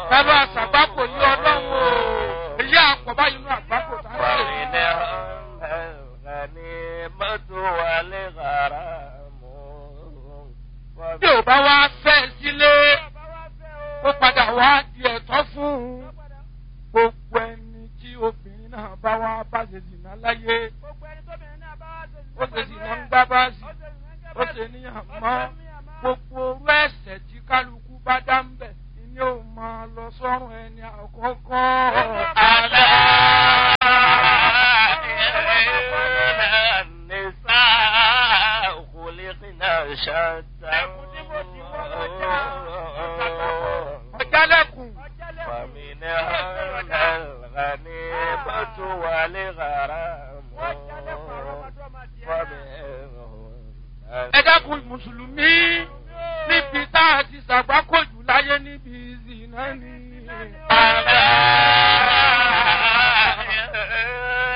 bàbá àṣàgbákò yí ọlọ́run o èyí àpọ̀ báyìí nínú àgbákò tá ń ṣe. Bí ò bá wá fẹ́ sílé, ó padà wá di ẹ̀tọ́ fún un. Gbogbo ẹni tí obìnrin náà bá wá bá ṣe zìnà láyé. Ó ṣe zìnà ń gbá báàsì, ó ṣe níyàn mọ́. Gbogbo orú ẹ̀ṣẹ̀ tí kálukú bá dá ń bẹ̀ ni ó máa lọ sọ́run ẹni àkọ́kọ́. Àlá nìsá khuliqna shatta. Ọjálẹ̀kùn. Fàmìnà al-ghanimatu wal-gharam. Ẹ dákun mùsùlùmí níbi tá a ti ṣàgbákòjù láyé níbi ìzìnà ni.